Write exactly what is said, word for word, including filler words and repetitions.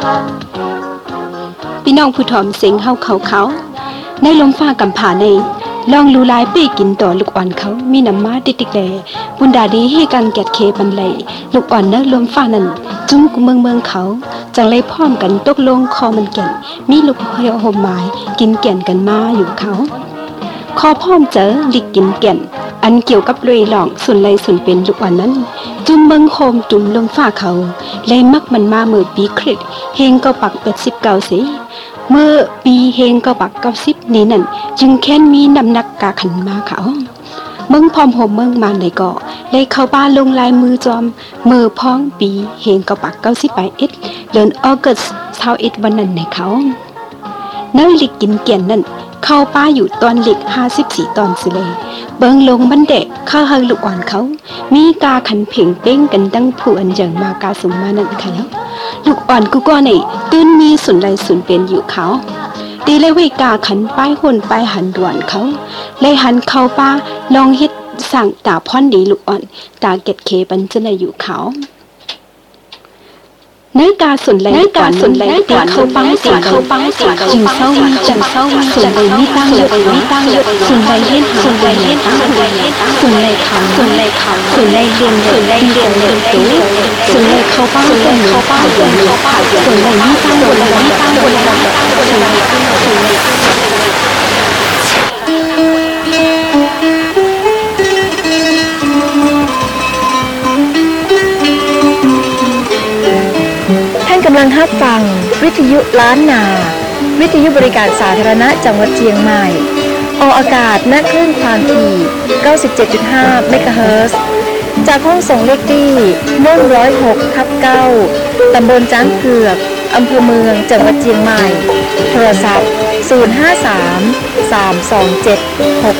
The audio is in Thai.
พี่น้องผู้ถ่อมเสียงเฮาเขาเขาในลมฟ้ากำผาในลองลูลายปี้กินต่อลูกอ่อนเขามีน้ำมาติดๆแลบุญดาดีให้กันแกดเคปันไหลลูกอ่อนเนลมฟ้านั้นจุ้มกุเมืองเมืองเขาจังเลยพร้อมกันตกลงคอมันแก่นมีลูกเหี่ยวห่มหมายกินแก่นกันมาอยู่เขาคอพร้อมเจอลิกกินแก่นอันเกี่ยวกับลุยหลองสุนไลสุนเป็นลูกอ่อนนั้นจุ่มเมืองโคมจุ่มลมฟ้าเขาเลยมักมันมาเมื่อปีคริสเฮงก็ปักเป็ดสิบเก้าสิเมื่อปีเฮงก็ปักเก้าสิบนี้นั่นจึงแค้นมีน้ำหนักกาขันมาเขาเมืองพร้อมห่มเมืองมาในเกาะเลยเข้าบ้านลงลายมือจอมมือพ้องปีเฮงก็ปักเก้าสิบไปเอ็ดเดือนออกัสเช้าเอ็ดวันนั้นในเขานั่นลิกกินเกียนนั่นเข้าป้าอยู่ตอนเล็กห้าสิบสี่ตอนสิเลยเบิงลงบันเดะข้าเฮลูกอ่อนเขามีกาขันเพ่งเป้งกันตั้งผู้อันอย่างมากาสุมมานั่นค่ะแล้วลูกอ่อนกูก็ในตื้นมีสุนไรสุนเป็นอยู่เขาตีเลยเวกาขันป้ายหุ่นป้ายหันด่วนเขาเลยหันเข้าป้าลองเฮ็ดสั่งตาพ่อนดีลูกอ่อนตาเก็ดเคปันจะในอยู่เขาในกาสุนไรในกาสุนไรตีเขาปังตีเขาปังตีจึงเศร้ามีจังเศร้ามีสุนไรมีตั้งเยอะมีตั้งเยอะสุนไรเฮ็ดสุนไรเฮ็ดสุนไรขังสุนไรขังสุนไรเรียนสุนไรเรียนเรียนตู้สุนไรเขาปังสุนไรเขาปังสุนไรเขาปังสุนไรมีตั้งสุนไรมีตั้งสุนไรสุนไรสุนไรกำลังรับฟังวิทยุล้านนาวิทยุบริการสาธารณะจังหวัดเชียงใหม่ออกอากาศณคลื่นความถี่ เก้าสิบเจ็ดจุดห้า เมกะเฮิรตซ์จากห้องส่งเลขที่หนึ่งศูนย์หกทับเก้า ตำบลจ้างเผือกอำเภอเมืองจังหวัดเชียงใหม่โทรศัพท์ศูนย์ ห้า สาม สาม สอง เจ็ด หก